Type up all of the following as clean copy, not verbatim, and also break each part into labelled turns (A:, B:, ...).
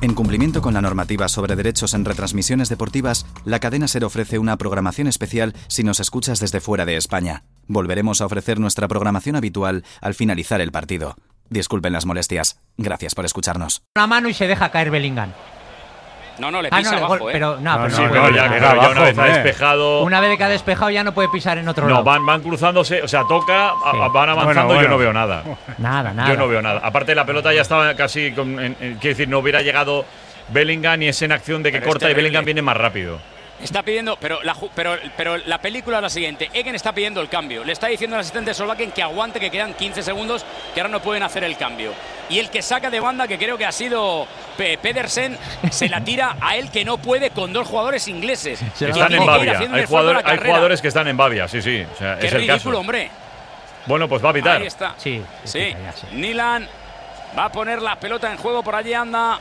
A: En cumplimiento con la normativa sobre derechos en retransmisiones deportivas, la cadena SER ofrece una programación especial si nos escuchas desde fuera de España. Volveremos a ofrecer nuestra programación habitual al finalizar el partido. Disculpen las molestias. Gracias por escucharnos.
B: Una mano y se deja caer Bellingham.
C: No, le pisa abajo,
B: pero
C: ya
D: una vez ha despejado.
B: Una vez que ha despejado ya no puede pisar en otro lado.
D: No, van cruzándose, o sea, toca, van avanzando. Bueno. Yo no veo nada.
B: Nada.
D: Yo no veo nada. Aparte, la pelota ya estaba casi. Quiero decir, no hubiera llegado Bellingham y es en acción de que pero corta y Bellingham viene más rápido.
C: Está pidiendo, pero la película es la siguiente. Egen está pidiendo el cambio. Le está diciendo al asistente de Solbakken que aguante, que quedan 15 segundos, que ahora no pueden hacer el cambio. Y el que saca de banda, que creo que ha sido Pedersen, se la tira a él, que no puede con dos jugadores ingleses.
D: Están en Bavia. Hay jugadores que están en Bavia, sí. O sea,
C: qué
D: es el
C: ridículo,
D: caso.
C: hombre.
D: Bueno, pues va a pitar.
C: Ahí está.
B: Sí.
C: Nilan va a poner la pelota en juego, por allí anda.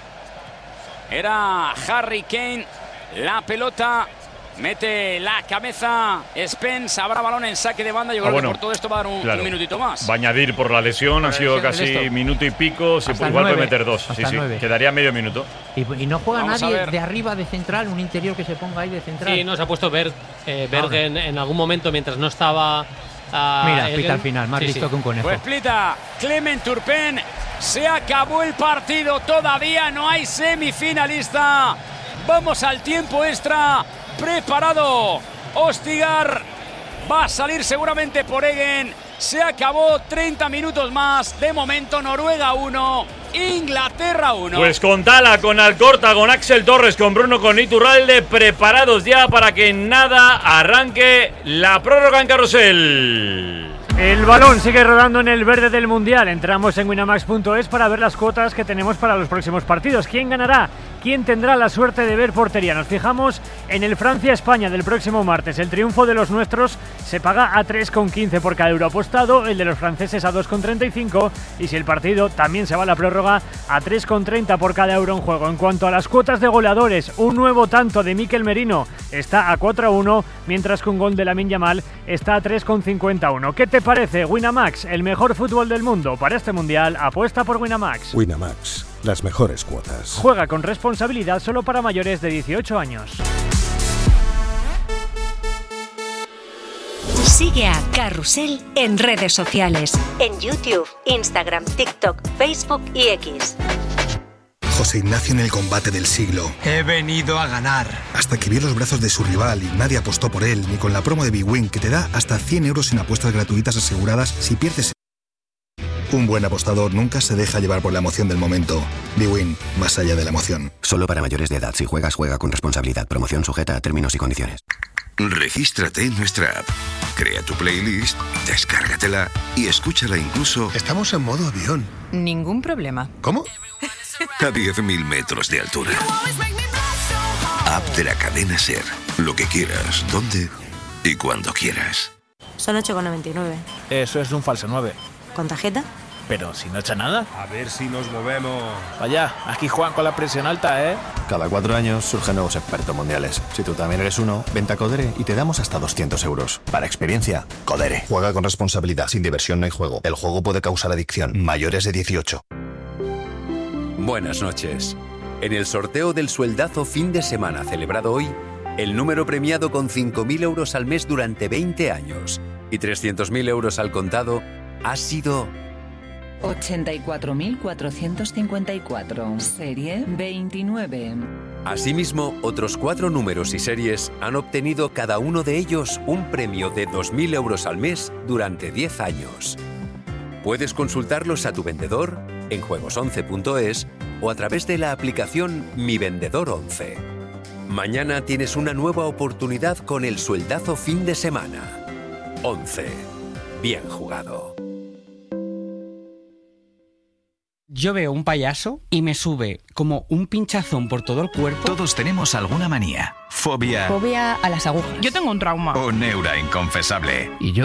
C: Era Harry Kane. La pelota, mete la cabeza Spence, habrá balón en saque de banda. Yo creo que por todo esto va a dar un minutito más.
D: Va a añadir por la lesión, ha sido casi minuto y pico. Igual puede meter dos. Sí, quedaría medio minuto.
B: Y no juega nadie de arriba de central, un interior que se ponga ahí de central.
E: Sí, no, se ha puesto Bergen en algún momento mientras no estaba.
B: Mira, pita al final, más listo que un conejo.
C: Pues pita Clement Turpin, se acabó el partido, todavía no hay semifinalista. Vamos al tiempo extra. Preparado Ostigar. Va a salir seguramente por Egen. Se acabó, 30 minutos más. De momento Noruega 1, Inglaterra 1.
D: Pues con Tala, con Alcorta, con Axel Torres, con Bruno, con Iturralde, preparados ya para que en nada arranque la prórroga en Carrusel.
F: El balón sigue rodando en el verde del Mundial. Entramos en winamax.es para ver las cuotas que tenemos para los próximos partidos. ¿Quién ganará? ¿Quién tendrá la suerte de ver portería? Nos fijamos en el Francia-España del próximo martes. El triunfo de los nuestros se paga a 3,15 por cada euro apostado, el de los franceses a 2,35 y si el partido también se va a la prórroga a 3,30 por cada euro en juego. En cuanto a las cuotas de goleadores, un nuevo tanto de Mikel Merino está a 4,1, mientras que un gol de Lamine Yamal está a 3,51. ¿Qué te parece? Winamax, el mejor fútbol del mundo. Para este Mundial, apuesta por Winamax.
G: Winamax, las mejores cuotas.
F: Juega con responsabilidad, solo para mayores de 18 años.
H: Sigue a Carrusel en redes sociales. En YouTube, Instagram, TikTok, Facebook y X.
I: José Ignacio en el combate del siglo.
J: He venido a ganar.
I: Hasta que vio los brazos de su rival y nadie apostó por él, ni con la promo de bwin, que te da hasta 100 euros en apuestas gratuitas aseguradas si pierdes. Un buen apostador nunca se deja llevar por la emoción del momento. bwin, más allá de la emoción.
K: Solo para mayores de edad. Si juegas, juega con responsabilidad. Promoción sujeta a términos y condiciones.
L: Regístrate en nuestra app. Crea tu playlist, descárgatela y escúchala incluso.
I: Estamos en modo avión.
M: Ningún problema.
I: ¿Cómo?
L: A 10.000 metros de altura. App de la cadena SER. Lo que quieras, dónde y cuando quieras.
M: Son 8,99.
N: Eso es un falso 9.
M: ¿Con tarjeta?
N: Pero si no echa nada.
O: A ver si nos movemos.
N: Vaya, aquí juegan con la presión alta, ¿eh?
P: Cada 4 años surgen nuevos expertos mundiales. Si tú también eres uno, vente a Codere y te damos hasta 200 euros. Para experiencia, Codere.
I: Juega con responsabilidad. Sin diversión no hay juego. El juego puede causar adicción. Mayores de 18.
Q: Buenas noches. En el sorteo del sueldazo fin de semana celebrado hoy, el número premiado con 5.000 euros al mes durante 20 años y 300.000 euros al contado ha sido
R: 84.454, serie 29.
Q: Asimismo, otros 4 números y series han obtenido cada uno de ellos un premio de 2.000 euros al mes durante 10 años. Puedes consultarlos a tu vendedor en juegos11.es o a través de la aplicación Mi Vendedor 11. Mañana tienes una nueva oportunidad con el sueldazo fin de semana. 11. Bien jugado.
S: Yo veo un payaso y me sube como un pinchazón por todo el cuerpo.
T: Todos tenemos alguna manía, fobia
U: a las agujas.
V: Yo tengo un trauma.
T: o neura inconfesable.
S: Y yo